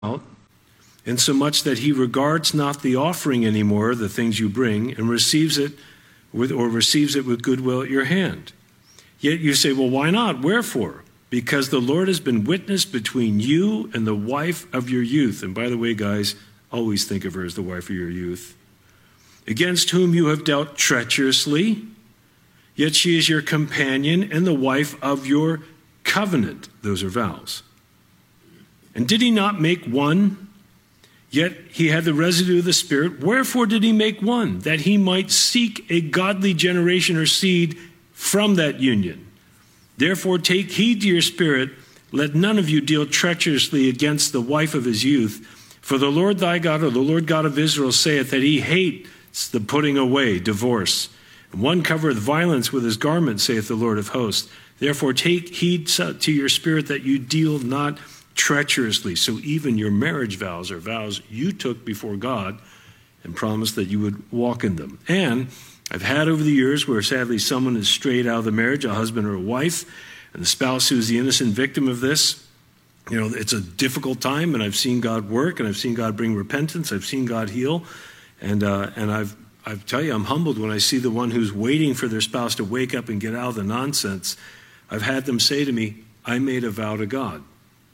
out, insomuch that he regards not the offering anymore, the things you bring, and receives it with goodwill at your hand. Yet you say, well, why not? Wherefore? Because the Lord has been witness between you and the wife of your youth. And by the way, guys, always think of her as the wife of your youth. Against whom you have dealt treacherously, yet she is your companion and the wife of your covenant. Those are vows. And did he not make one? Yet he had the residue of the Spirit. Wherefore did he make one? That he might seek a godly generation or seed from that union. Therefore take heed to your spirit. Let none of you deal treacherously against the wife of his youth. For the Lord thy God, or the Lord God of Israel, saith that he hates the putting away, divorce. And one covereth violence with his garment, saith the Lord of hosts. Therefore take heed to your spirit that you deal not treacherously. So even your marriage vows are vows you took before God and promised that you would walk in them. And I've had over the years where sadly someone has strayed out of the marriage, a husband or a wife, and the spouse who is the innocent victim of this. You know, it's a difficult time, and I've seen God work, and I've seen God bring repentance. I've seen God heal, and I tell you, I'm humbled when I see the one who's waiting for their spouse to wake up and get out of the nonsense. I've had them say to me, I made a vow to God.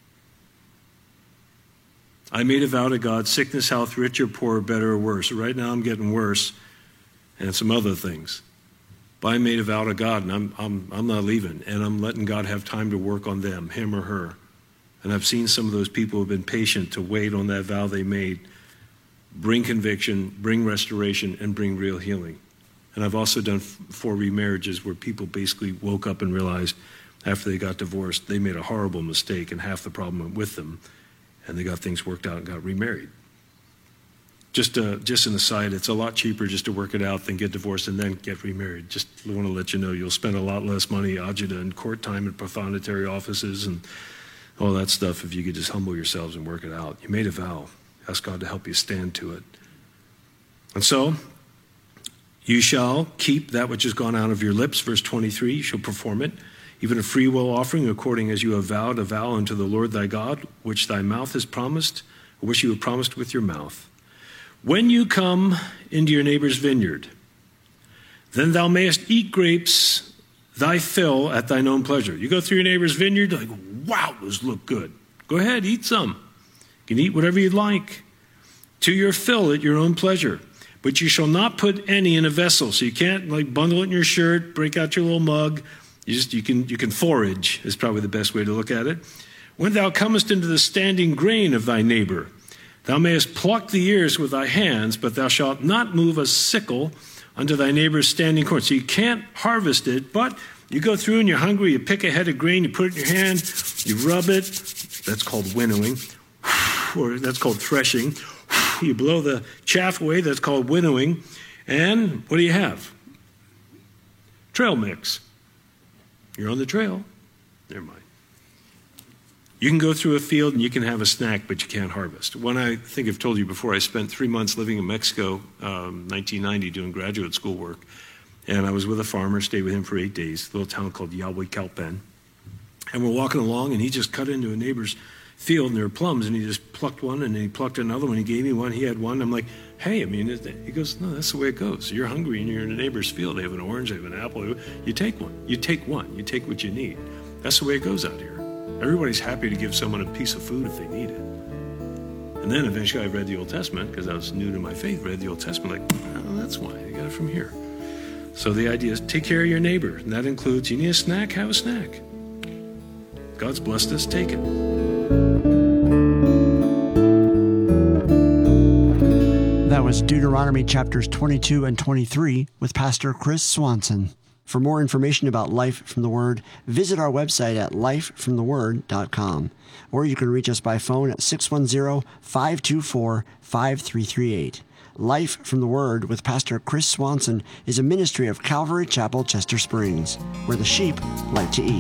I made a vow to God, sickness, health, rich or poor, better or worse. Right now I'm getting worse, and some other things. But I made a vow to God, and I'm not leaving, and I'm letting God have time to work on them, him or her. And I've seen some of those people who have been patient to wait on that vow they made, bring conviction, bring restoration, and bring real healing. And I've also done 4 remarriages where people basically woke up and realized after they got divorced, they made a horrible mistake, and half the problem went with them, and they got things worked out and got remarried. Just an aside, it's a lot cheaper just to work it out than get divorced and then get remarried. Just want to let you know, you'll spend a lot less money, agita, and court time at prothonotary offices and all that stuff if you could just humble yourselves and work it out. You made a vow. Ask God to help you stand to it. And so, you shall keep that which has gone out of your lips, verse 23, you shall perform it, even a free will offering according as you have vowed a vow unto the Lord thy God, which thy mouth has promised, or which you have promised with your mouth. When you come into your neighbor's vineyard, then thou mayest eat grapes thy fill at thine own pleasure. You go through your neighbor's vineyard, like, wow, those look good. Go ahead, eat some. You can eat whatever you'd like. To your fill at your own pleasure. But you shall not put any in a vessel. So you can't like bundle it in your shirt, break out your little mug. You can forage is probably the best way to look at it. When thou comest into the standing grain of thy neighbor, thou mayest pluck the ears with thy hands, but thou shalt not move a sickle unto thy neighbor's standing corn. So you can't harvest it, but you go through and you're hungry, you pick a head of grain, you put it in your hand, you rub it. That's called winnowing, or that's called threshing. You blow the chaff away, that's called winnowing. And what do you have? Trail mix. You're on the trail. Never mind. You can go through a field and you can have a snack, but you can't harvest. When I think I've told you before, I spent 3 months living in Mexico, 1990, doing graduate school work. And I was with a farmer, stayed with him for 8 days, a little town called Yahuicalpan. And we're walking along, and he just cut into a neighbor's field, and there were plums, and he just plucked one, and then he plucked another one. He gave me one, he had one. I'm like, hey, I mean, he goes, no, that's the way it goes. You're hungry, and you're in a neighbor's field. They have an orange, they have an apple. You take one. You take one. You take what you need. That's the way it goes out here. Everybody's happy to give someone a piece of food if they need it. And then eventually I read the Old Testament, because I was new to my faith, read the Old Testament, like, oh, that's why. I got it from here. So the idea is take care of your neighbor. And that includes, you need a snack, have a snack. God's blessed us, take it. That was Deuteronomy chapters 22 and 23 with Pastor Chris Swanson. For more information about Life from the Word, visit our website at lifefromtheword.com. Or you can reach us by phone at 610-524-5338. Life from the Word with Pastor Chris Swanson is a ministry of Calvary Chapel, Chester Springs, where the sheep like to eat.